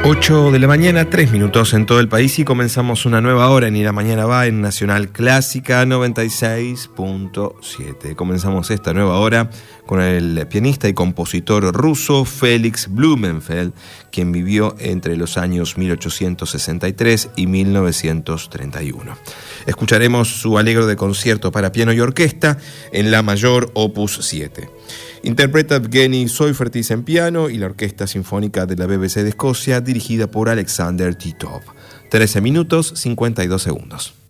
8 de la mañana, 3 minutos en todo el país y comenzamos una nueva hora en Y la Mañana Va en Nacional Clásica 96.7. Comenzamos esta nueva hora con el pianista y compositor ruso Félix Blumenfeld, quien vivió entre los años 1863 y 1931. Escucharemos su Allegro de concierto para piano y orquesta en la mayor opus 7. Interpreta Evgeny Seifertis en piano y la Orquesta Sinfónica de la BBC de Escocia, dirigida por Alexander Titov. 13 minutos, 52 segundos.